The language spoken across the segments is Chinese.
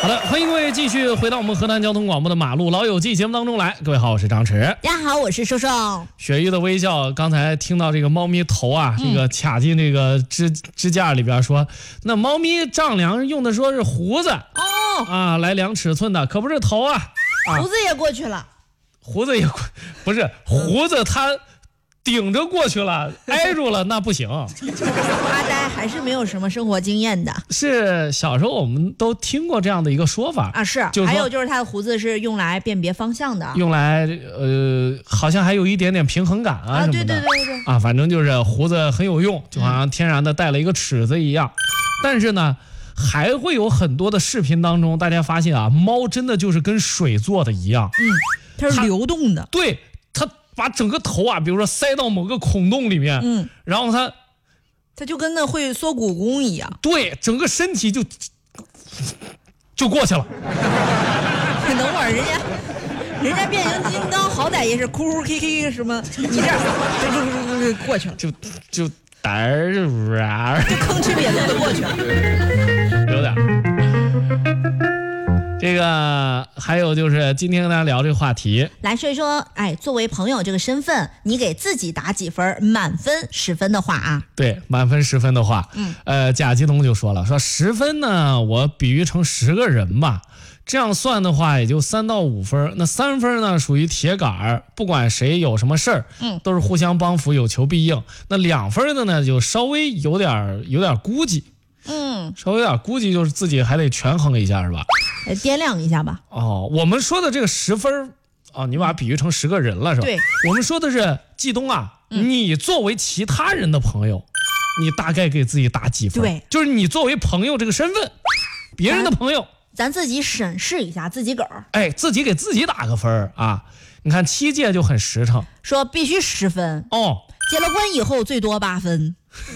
好的，欢迎各位继续回到我们河南交通广播的马路老友记节目当中来。各位好，我是张弛。 大家好，我是瘦瘦。 雪玉的微笑，刚才听到这个猫咪头啊，这个卡进这个支架里边说，那猫咪丈量用的说是胡子来量尺寸的，可不是头啊。 胡子也过去了， 胡子也不是胡子，它顶着过去了，挨住了，那不行。 阿呆还是没有什么生活经验的。 是小时候我们都听过这样的一个说法啊，是，还有就是他的胡子是用来辨别方向的， 用来好像还有一点点平衡感啊什么的。 对啊，反正就是胡子很有用，就好像天然的带了一个尺子一样。但是呢，还会有很多的视频当中，大家发现啊，猫真的就是跟水做的一样， 它是流动的。 对，它把整个头啊，比如说塞到某个孔洞里面，然后它就跟那会缩骨功一样， 对，整个身体就过去了。 等会儿人家变形金刚好歹也是哭哭 K 什么，你这样就过去了， 就胆儿就吭哧瘪肚的过去了， 有点。这个还有就是今天跟大家聊这个话题， 来说一说，作为朋友这个身份，你给自己打几分？满分10分的话啊， 对，满分10分的话，贾基东就说了，说10分呢，我比喻成10个人吧，这样算的话也就3到5分，那3分呢属于铁杆，不管谁有什么事儿，都是互相帮扶，有求必应。那2分的呢，就稍微有点估计。稍微有点估计，就是自己还得权衡一下，是吧？ 掂量一下吧。 我们说的这个10分你把它比喻成10个人了，是吧？ 对， 我们说的是季东啊，你作为其他人的朋友，你大概给自己打几分？ 对， 就是你作为朋友这个身份，别人的朋友， 咱自己审视一下自己个儿。 自己给自己打个分啊！你看7届就很实诚， 说必须10分结了婚以后最多8分。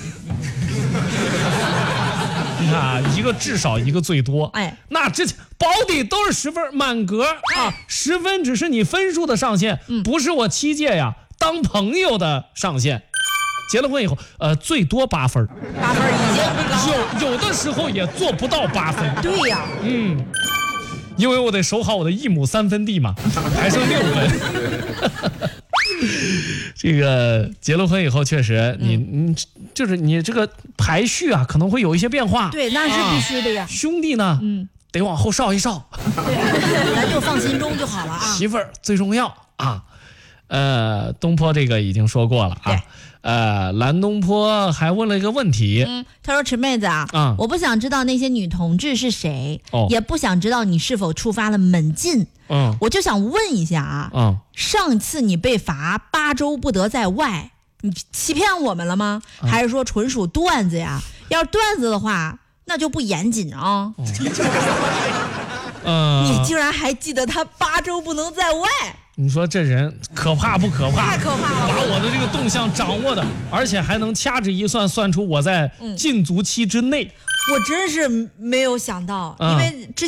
你看啊，一个至少一个最多，那这保底都是10分，满格10分只是你分数的上限，不是我7届呀当朋友的上限。结了婚以后，最多8分 ，8分已经不高， 有的时候也做不到8分。 对呀， 因为我得守好我的1亩3分地嘛，还剩6分。这个结了婚以后，确实你就是你这个排序啊，可能会有一些变化。 对，那是必须的呀。 兄弟呢，得往后稍一稍， 咱就放心中就好了啊。 媳妇儿最重要啊。东坡这个已经说过了啊。蓝东坡还问了一个问题， 他说：“池妹子啊，我不想知道那些女同志是谁，也不想知道你是否触发了门禁。我就想问一下啊，上次你被罚8周不得在外，你欺骗我们了吗？还是说纯属段子呀？要是段子的话，那就不严谨啊。你竟然还记得他8周不能在外。” 你说这人可怕不可怕？ 太可怕了！ 把我的这个动向掌握的，而且还能掐指一算，算出我在禁足期之内。 我真是没有想到，因为之